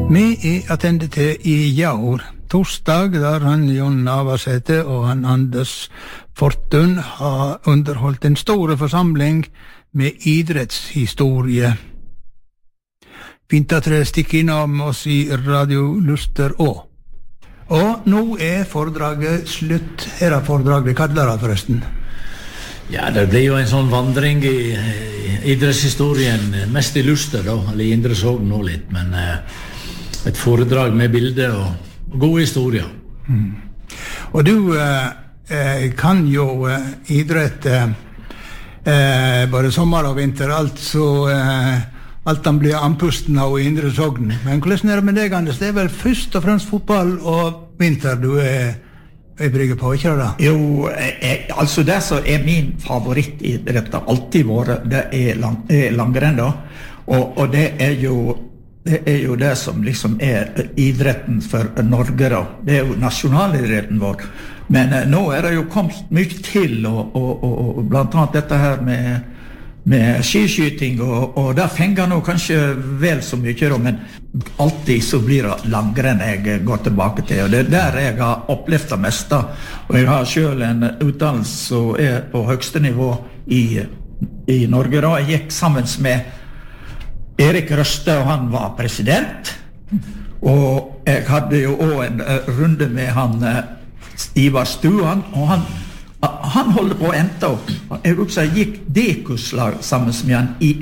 Vi attende til I Jaur, torsdag, der han Jon Navarsete og han Anders Fortun har underholdt en stor forsamling med idrettshistorie. Fint at dere stikker innom oss I Radio Luster også. Og nå foredraget slutt. Her foredraget vi kaller det forresten. Ja, det blir jo en sånn vandring I idrettshistorien, mest I Luster da, eller I Indre Sogn nå litt, men et foredrag med bilder og gode historier. Og du kan jo idrett både sommer og vinter, alt han blir anpusten av I Indre Sogn. Men hvordan det med deg, Anders? Det vel først og fremst fotball og vinter du brygger på, ikke det? Jo, altså det som min favorittidrett har alltid vært, det langrenn da. Og det jo det som liksom idretten for Norge da. Det jo nasjonalidretten vår. Men nå det jo kommet mye til, og blant annet dette her med skiskyting, og der fenger nå kanskje vel så mye da, men alltid så blir det langrenn jeg går tilbake til, og det der jeg har opplevd det meste, og jeg har selv en utdannelse som på høyeste nivå I Norge da. Jeg gikk sammen med Erik Røste, og han var president, og jeg hadde jo også en runde med han Ivar Stuan, og han holder på å ente opp. Jeg husker jeg gikk D-kurslag sammen med han I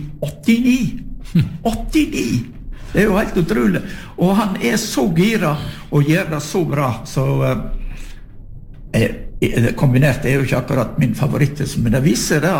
89. Det jo helt utrolig. Og han så gira og gjør det så bra, så kombinert jo ikke akkurat min favoritt, men det viser det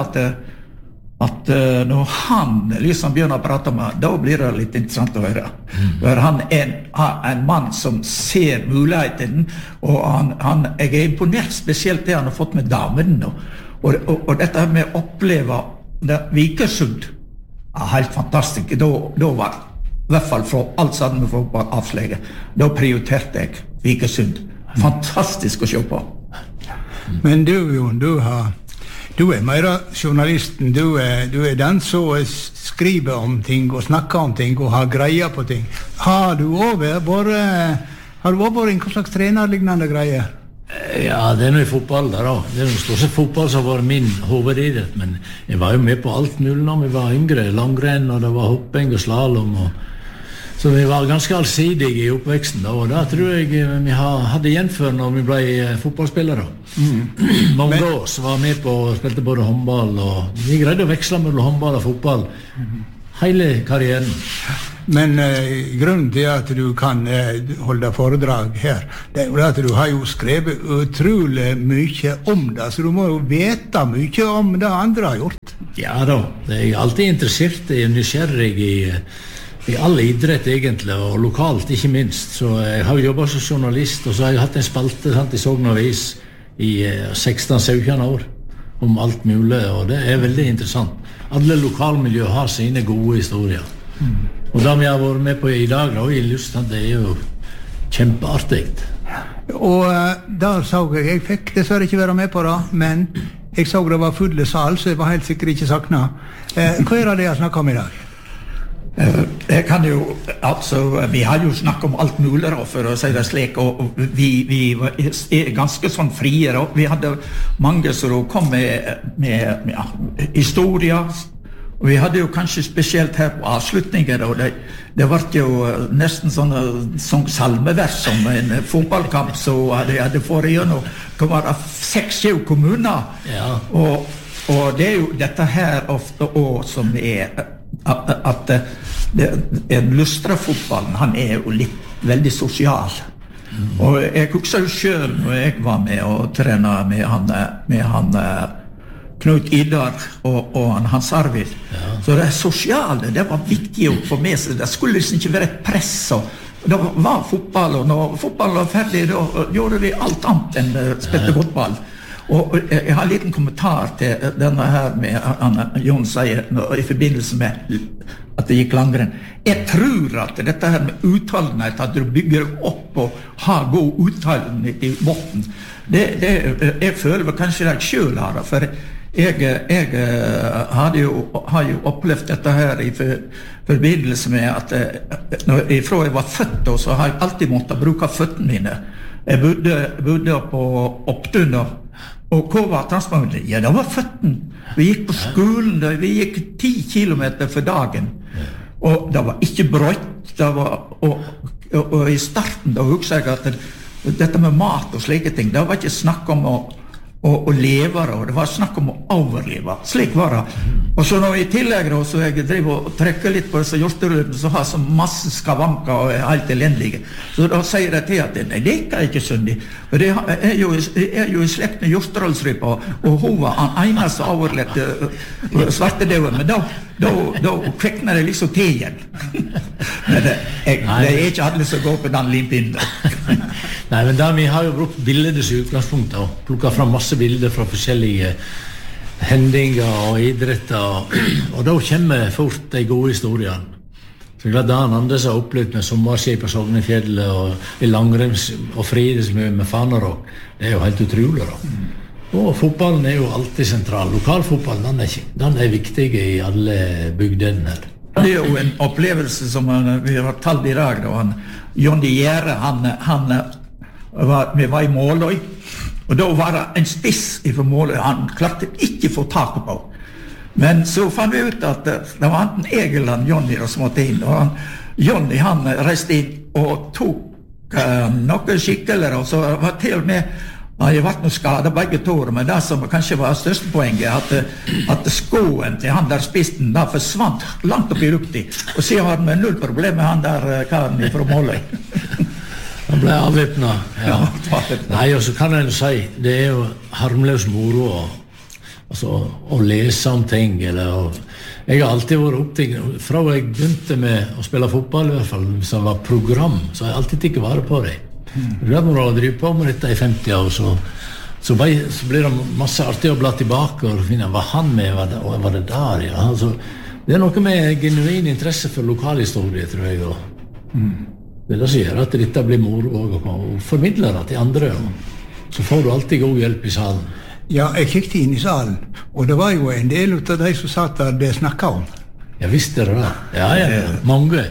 at når han liksom begynner å prate med, da blir det litt interessant å høre. For han en mann som ser muligheten, og jeg imponert spesielt det han har fått med damen nå. Og dette med å oppleve det Vikersund, helt fantastisk. Da var I hvert fall fra alt sammen for avslege. Da prioriterte jeg Vikersund. Fantastisk å se på. Men du, Jon, du mer journalisten, du den som skriver om ting og snakker om ting og har greier på ting. Har du også vært en slags trenerlignende greier? Ja, det noe I fotball der da. Det noe stort sett fotball som var min hovedidrett, men jeg var jo med på alt mulig når vi var yngre. Langrenn, og det var hopping og slalom, så vi var ganske allsidige I oppveksten da, og da tror jeg vi hadde gjenfør når vi ble fotballspillere. Mange år så var vi med på å spilte både håndball, og vi greide å veksle mellom håndball og fotball hele karrieren. Men grunnen til at du kan holde foredrag her, det jo at du har jo skrevet utrolig mye om det, så du må jo vite mye om det andre har gjort. Ja da, jeg alltid interessert I nysgjerrig I all idrett egentlig, og lokalt ikke minst. Så jeg har jobbet som journalist, og så har jeg hatt en spalte I Sogn Avis I 16-17 år om alt mulig, og det veldig interessant. Alle lokalmiljø har sine gode historier. Og det vi har vært med på I dag, da, I Lustand, det jo kjempeartig. Og der så jeg fikk dessverre ikke være med på det, men jeg så det var fulle sal, så jeg var helt sikkert ikke sakna. Hva det jeg snakker om I dag? Jeg kan jo, altså, vi har jo snakket om alt mulig da, for å si det slik, og vi ganske sånn frie da. Vi hadde mange som kom med historier, og vi hadde jo kanskje spesielt her på avslutninger da, det var jo nesten sånn salmevers som en fotballkamp, så hadde foran gjennom, det var 6-7 kommuner, og det jo dette her ofte også som at Lustra-fotballen, han jo veldig sosial. Og jeg husker jo selv når jeg var med og trenet med han Knut Idar og Hans Arvid. Så det sosiale, det var viktig å få med seg. Det skulle liksom ikke være et press. Og det var fotball, og når fotballen var ferdig, da gjorde vi alt annet enn spilte fotball. Og jeg har en liten kommentar til denne her med Jon sier I forbindelse med at det gikk langrenn. Jeg tror at dette her med uttalenhet, at du bygger opp og har god uttalenhet I botten, jeg føler vel kanskje det jeg selv har det, for Jeg har jo opplevd dette her I forbindelse med at fra jeg var født, så har jeg alltid måttet bruke føttene mine. Jeg bodde på Opptun, og hva var transportmiddel? Ja, det var føttene. Vi gikk på skolen, vi gikk 10 kilometer for dagen, og det var ikke brøtt, og I starten da husker jeg at dette med mat og slike ting, det var ikke snakk om å leve, og det var snakk om å overleve. Slik var det. Og så når I tillegg da, så jeg driver og trekker litt på disse hjorterødene, så har så masse skavanker og helt elendige. Så da sier jeg til at nei, det ikke syndig. For det jo I slekt med hjorterølsrypa, og hun var den eneste overlevde svartedauden, men da kvekner det liksom til igjen. Men det ikke alle som går på den limpinnen. Nei, men vi har jo brukt bilder som utgangspunkt, og plukket fram masse bilder fra forskjellige hendinger og idretter, og da kommer fort de gode historiene. Så Dan Anders har opplevd med sommerskip på Sognefjellet og I langrenns og fridesmø med Fanerok. Det jo helt utrolig da. Og fotballen jo alltid sentral. Lokalfotballen, den viktig I alle bygdene her. Det jo en opplevelse som vi har talt I dag, da. Jonny Gjære, vi var I Måløy, og da var det en spiss fra Måløy, han klarte ikke få tak på. Men så fann vi ut at det var enten jeg eller Jonny som måtte inn, og Jonny han reiste inn og tok noen skikkeler, og så var til og med han har vært noe skadet begge tårer, men det som kanskje var største poenget, at skoen til han der spisten da forsvant langt opp I lufta, og så hadde vi null problem med han der karen fra Måløy. Han ble avvæpnet, ja. Nei, og så kan jeg jo si, det jo harmløs moro å lese om ting, jeg har alltid vært opptatt, fra jeg begynte med å spille fotball I hvert fall, hvis det var program, så har jeg alltid ikke vært på det. Det når jeg driver på med dette I 50 år, så blir det masse artig å bla tilbake og finne hva han med, var det der, ja. Altså, det noe med genuin interesse for lokalhistorie, tror jeg, og det som gjør at dette blir moro og formidler det til andre, så får du alltid god hjelp I salen. Ja, jeg kikket inn I salen, og det var jo en del av de som satt der det snakket om. Ja, visst det da. Ja, mange.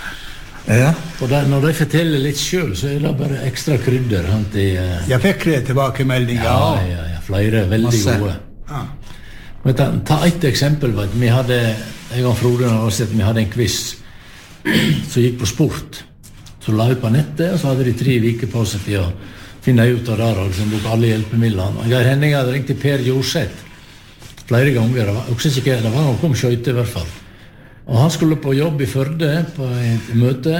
Ja. Og når de forteller litt selv, så det bare ekstra krydder. Jeg fikk det tilbakemeldinger. Ja, flere veldig gode. Ja. Men ta et eksempel, vi hadde, jeg og Frode vi hadde en quiz som gikk på sport. Så la ut på nettet, og så hadde de 3 uker på seg til å finne ut av det, og liksom bruke alle hjelpemidlene. Og Geir Henning hadde ringt til Per Jorseth flere ganger, det var noe om skjøyte I hvert fall. Og han skulle på jobb I Førde på et møte,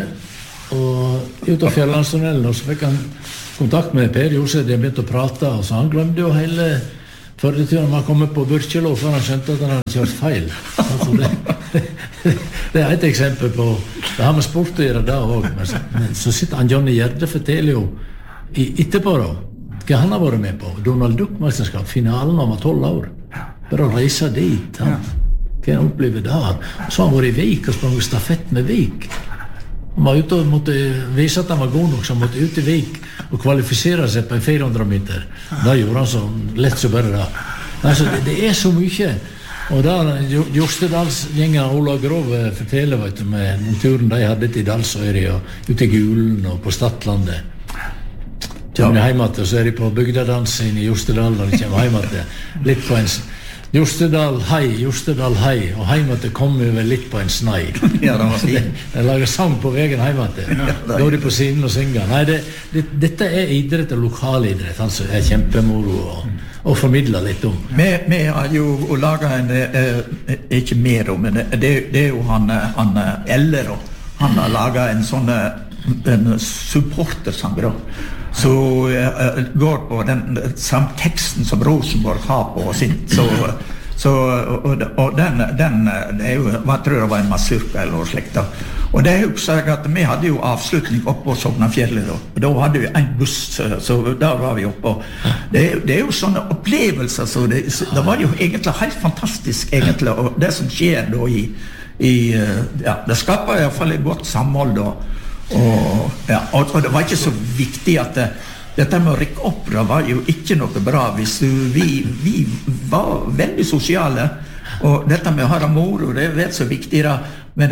og ut av Fjellandstunnelen, og så fikk han kontakt med Per Jorseth, de begynte å prate, og så han glemte jo hele Førdeturen, han kom på Burkjelo, for han skjønte at han hadde kjørt feil. Altså det et eksempel på, det har med sport å gjøre da også, men så sitter han Jonny Gjerde, forteller jo etterpå da, hva han har vært med på. Donald Duck-mesterskap, finalen han var 12 år. Bare å reise dit, hva han opplevde der. Så har han vært I Vik og sprang stafett med Vik. Han var ute og måtte vise at han var god nok, så han måtte ut I Vik og kvalifisere seg på en 400 meter. Da gjorde han så lett så bare da. Altså, det så mye. Og da Jostedalsgjengen Ola Grov forteller, vet du, med den turen de hadde til Dalsøyri og ute I Gulen og på Stadlandet. Kommer hjem til, så de på bygdadansen I Jostedal, og de kommer hjem til litt på en Jostedal hei, og hjem til kommer vi litt på en snei. Ja, det var fint. De lager sang på veien hjem til. Da de på siden og synger. Nei, dette idrett og lokalidrett, altså kjempemoro og formidler litt om. Vi har jo laget ikke mer om, men det jo han Eller, han har laget en sånn supportersang da. Så går på den samme teksten som Rosenborg har på sin, og den jo, jeg tror det var en masurka eller noe slikt da. Og det husker jeg at vi hadde jo avslutning oppe på Sognafjellet da. Og da hadde vi en buss, så der var vi oppe. Det jo sånne opplevelser, så det var jo egentlig helt fantastisk egentlig, og det som skjer da det skaper I hvert fall et godt samhold da. Og det var ikke så viktig at dette med å rykke opp, det var jo ikke noe bra hvis vi var veldig sosiale, og dette med å ha det moro, det vet så viktig da, men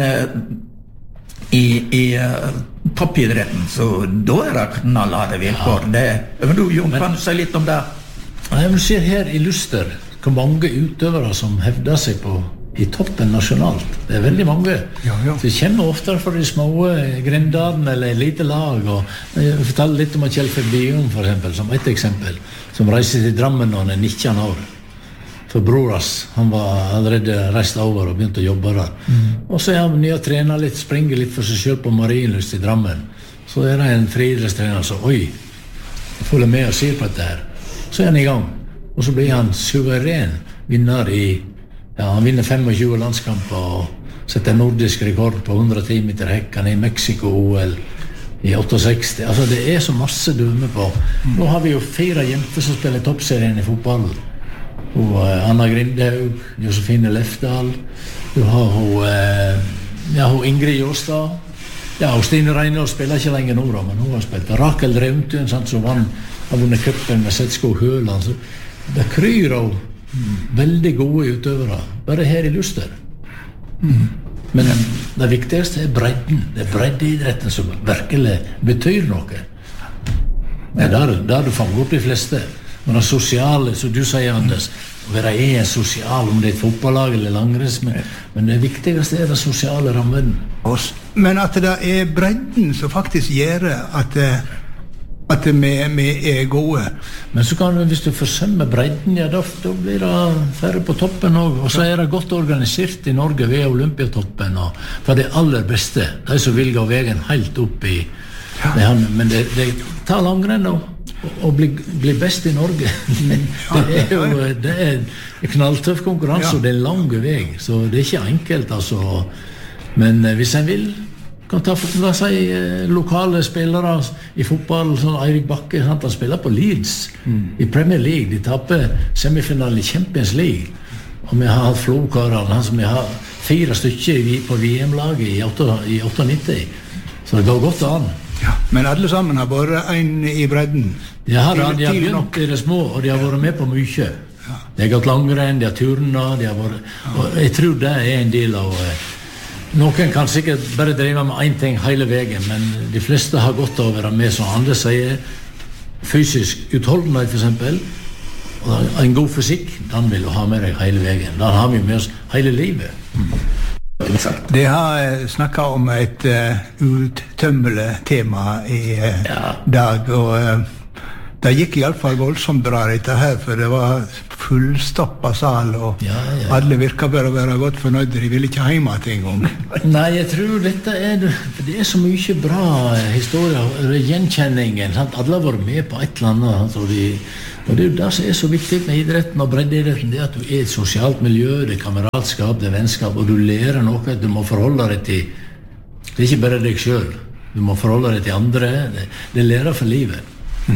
i toppidretten, så da det knallharde vilkår. Men du, Jon, kan du si litt om det? Jeg ser her i Luster hvor mange utøvere som hevder seg i toppen nasjonalt. Det veldig mange. Ja. Så det kommer ofte fra de små grindene eller lite lag. Og jeg forteller litt om Kjell Bion, for eksempel, som et eksempel, som reiser til Drammen når han 19 år. For broras, han var allerede reist over og begynte å jobbe der. Og så han nye og trener litt, springer litt for seg selv på Marienlyst i Drammen. Så det en friidrettstrener som, oi, jeg følger med og sier på dette her. Så han i gang. Og så blir han suveren vinner han vinner 25 landskamper og setter en nordisk rekord på 110 meter hekk. Han i Mexico-OL i 68. Altså det så masse dømme på. Nå har vi jo 4 jenter som spiller toppserien i fotball. Og Anna Grindhaug, Josefine Lefdal, du har hun Ingrid Jåstad, og Stine Reinhold spiller ikke lenger nå, men hun har spilt. Rakel Reumtun, som har vunnet cupen med Setskog Høland. Så det kryr av veldig gode utøvere, bare her i Luster. Men det viktigste bredden. Det breddeidretten som virkelig betyr noe. Det der du fanger opp de fleste. Men det sosiale, som du sier, Anders, å være sosial, om det et fotballag eller langrenns, men det viktigste det sosiale rammen. Men at det bredden som faktisk gjør at vi gode. Men så kan du, hvis du forsømmer bredden, da blir det færre på toppen også. Og så det godt organisert i Norge ved Olympiatoppen, for det aller beste, de som vil gå veien helt opp i men det tar langrenn å bli best i Norge. Det knalltøff konkurranse, og det lang vei, så det ikke enkelt, altså. Men hvis en vil kan ta lokale spillere i fotball, sånn Eirik Bakke, han spiller på Leeds i Premier League. De tapper semifinalen i Champions League, og vi har hatt Flåkarene, han som vi har 4 stykker på VM-laget i 98, så det går godt an. Men alle sammen har vært en i bredden. De har begynt i det små, og de har vært med på mye. De har gått langrenn, de har turnet, og jeg tror det en del av noen kan sikkert bare drive med en ting hele veien, men de fleste har godt av å være med, som andre sier, fysisk utholdenhet for eksempel, og en god fysikk, den vil du ha med deg hele veien. Den har vi med oss hele livet. Det har snakket om et uttømmelig tema i dag, og det gikk i alle fall voldsomt bra dette her, for det var fullstoppet sal, og alle virker bare å være godt fornøyde. De ville ikke hjemme til en gang. Nei, jeg tror dette det så mye bra historier, gjenkjenningen, sant? Alle har vært med på et eller annet, og det det som så viktig med idretten og breddeidretten, det at du et sosialt miljø, det kameratskap, det vennskap, og du lærer noe, du må forholde deg til, det ikke bare deg selv, du må forholde deg til andre, det lærer for livet.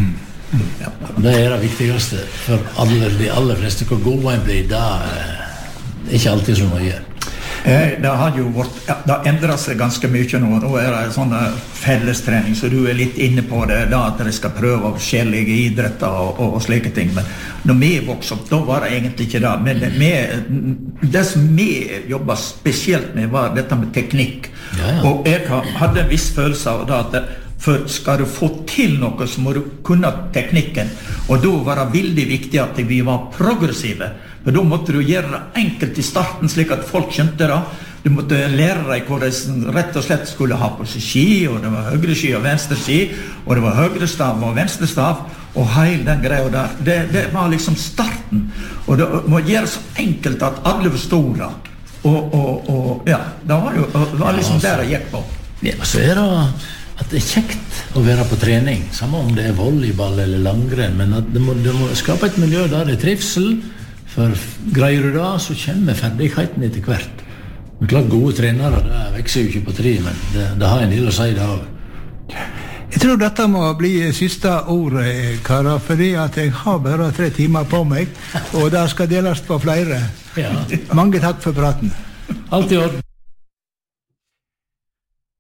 Det det viktigste for de aller fleste. Hvor god en blir, det ikke alltid så mye. Det har jo det endret seg ganske mye nå. Nå det sånn fellestrening, så du litt inne på det, da at de skal prøve forskjellige idretter og slike ting. Men når vi vokste opp, da var det egentlig ikke det. Men det som vi jobbet spesielt med, var dette med teknikk. Og jeg hadde en viss følelse av det at for skal du få til noe, så må du kunne teknikken. Og da var det veldig viktig at vi var progressive. For da måtte du gjøre det enkelt i starten, slik at folk skjønte det. Du måtte lære deg hvor de rett og slett skulle ha på seg ski, og det var høyre ski og venstre ski, og det var høyre stav og venstre stav, og hele den greia der. Det var liksom starten. Og det må gjøre så enkelt at alle forstod det. Og det var liksom der det gikk på. Ja, så det at det kjekt å være på trening, samme om det volleyball eller langrenn, men at det må skape et miljø der det trivsel, for greier du da, så kommer ferdigheten etter hvert. Men klart, gode trenere, det vekser jo ikke på tre, men det har en del å si det også. Jeg tror dette må bli siste ordet, karer, fordi at jeg har bare 3 timer på meg, og det skal deles på flere. Mange takk for praten. Alt i orden.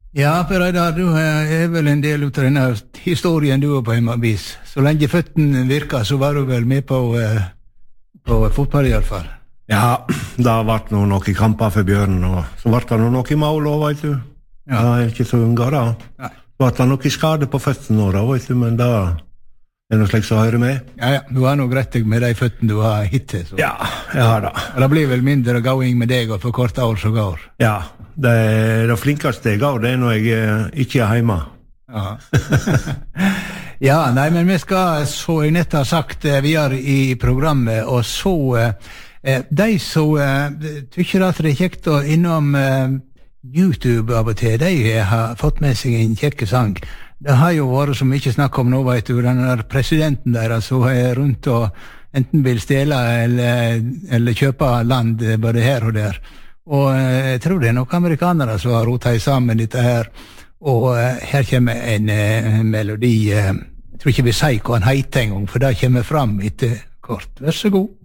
Ja, Per Reidar, du er vel en del ut av denne historien du er på en vis. Så lenge føtten virker, så var du vel med på fotball i alle fall. Ja, det har vært noen kamper for Bjørn, og så ble det noe i mål også, vet du. Ja. Det er ikke så unga da. Nei. Så ble det noe skade på føttene nå da, vet du, men det er noe slik som hører med. Ja, du har nok rett med de føttene du har hittil. Så. Ja, jeg har det. Og det blir vel mindre gåing med deg og for korte år som går. Ja, det flinkeste jeg går, det er når jeg ikke er hjemme. Ja. Ja, nei, men vi skal, så jeg nett har sagt, videre i programmet, og så de som tykker at det er kjekt å innom YouTube av og til, de har fått med seg en kjekke sang. Det har jo vært så mye snakk om nå, vet du, den der presidenten der, som er rundt og enten vil stjele eller kjøpe land både her og der. Og jeg tror det er noen amerikanere som har rotet sammen dette her, og her kommer en melodi, jeg tror ikke vi sier hva han heter en gang, for det kommer fram etter kort. Vær så god.